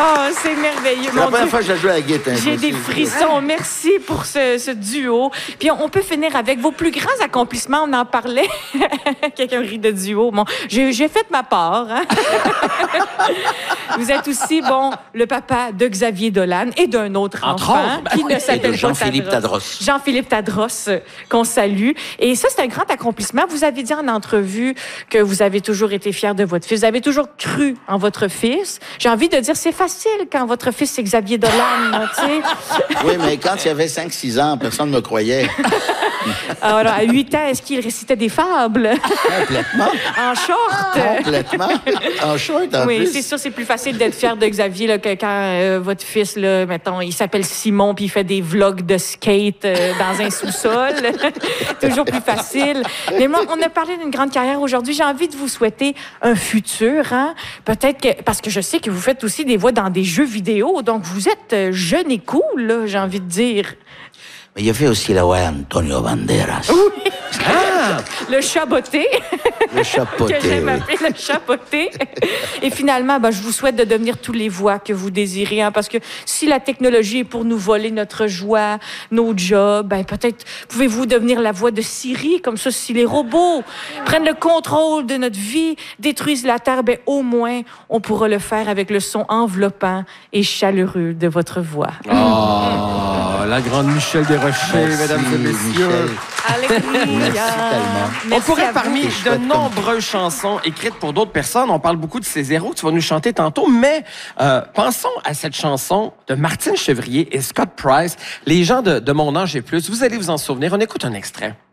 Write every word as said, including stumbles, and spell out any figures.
Oh, c'est merveilleux. C'est la première fois que je joue à la guitare. J'ai des frissons. Merci pour ce, ce duo. Puis on, on peut finir avec vos plus grands accomplissements. On en parlait. Quelqu'un rit de duo. Bon, j'ai, j'ai fait ma part. Hein? Vous êtes aussi, bon, le papa de Xavier Dolan et d'un autre Entre enfant autres, ben qui oui. ne s'appelle pas Jean-Philippe Tadros. Jean-Philippe Tadros, euh, qu'on salue. Et ça, c'est un grand accomplissement. Vous avez dit en entrevue que vous avez toujours été fier de votre fils. Vous avez toujours cru en votre fils. J'ai envie de dire, c'est facile quand votre fils, c'est Xavier Dolan, tu sais. Oui, mais quand il avait cinq six ans, personne ne me croyait. Alors, à huit ans, est-ce qu'il récitait des fables? Complètement. En short? Complètement. En short, en Oui, plus. c'est sûr, c'est plus facile d'être fier de Xavier là, que quand euh, votre fils, là, mettons, il s'appelle Simon puis il fait des vlogs de skate euh, dans un sous-sol. Toujours plus facile. Mais moi, on a parlé d'une grande carrière aujourd'hui. J'ai envie de vous souhaiter un futur, hein? Peut-être que, parce que je sais que vous faites aussi des voix dans des jeux vidéo, donc vous êtes euh, jeune et cool, là, j'ai envie de dire. Mais il a fait aussi la voix Antonio Banderas. Oui. Ah! Le chaboté. Le chapeauté, que j'aime oui. appeler le chapeauté. Et finalement, ben, je vous souhaite de devenir tous les voix que vous désirez, hein, parce que si la technologie est pour nous voler notre joie, nos jobs, ben, peut-être pouvez-vous devenir la voix de Siri, comme ça, si les robots prennent le contrôle de notre vie, détruisent la Terre, ben, au moins, on pourra le faire avec le son enveloppant et chaleureux de votre voix. Oh, la grande Michel Desrochers, Merci, mesdames et messieurs. Michel. Alléluia. Merci tellement. On Merci pourrait, à parmi vous. Je de souhaite nombreuses chansons écrites pour d'autres personnes, on parle beaucoup de ces héros que tu vas nous chanter tantôt, mais euh, pensons à cette chanson de Martine Chevrier et Scott Price, Les gens de, de mon âge et plus. Vous allez vous en souvenir. On écoute un extrait.